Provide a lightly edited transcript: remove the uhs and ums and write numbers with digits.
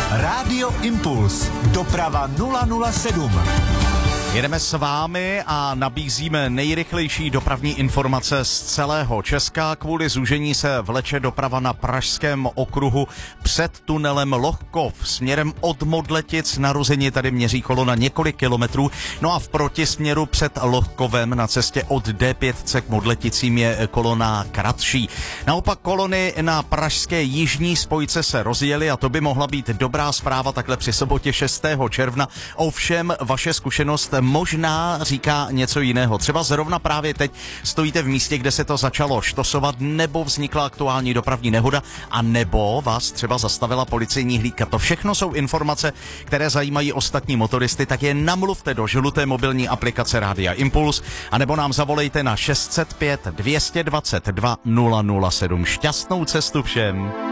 Rádio Impuls. Doprava 007. Jedeme s vámi a nabízíme nejrychlejší dopravní informace z celého Česka. Kvůli zúžení se vleče doprava na pražském okruhu před tunelem Lohkov. Směrem od Modletic na Ruzini tady měří kolona několik kilometrů. No a v protisměru před Lohkovem na cestě od D5 k Modleticím je kolona kratší. Naopak kolony na pražské jižní spojce se rozjely a to by mohla být dobrá zpráva takhle při sobotě 6. června. Ovšem vaše zkušenost možná říká něco jiného. Třeba zrovna právě teď stojíte v místě, kde se to začalo štosovat, nebo vznikla aktuální dopravní nehoda, a nebo vás třeba zastavila policejní hlídka. To všechno jsou informace, které zajímají ostatní motoristy, tak je namluvte do žluté mobilní aplikace Rádia Impuls, anebo nám zavolejte na 605 222 007. Šťastnou cestu všem.